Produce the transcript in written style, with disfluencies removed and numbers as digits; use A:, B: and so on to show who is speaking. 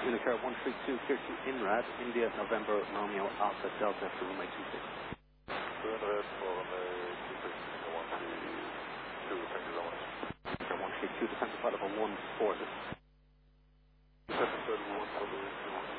A: Unicar 132, clear to INRAD, India, November, Romeo, Alpha, Delta, to runway 26.
B: Turn ahead for runway 26, 132, thank you very much.
A: Unicar 132, descent to flight level 140.
B: Descent to flight level 140.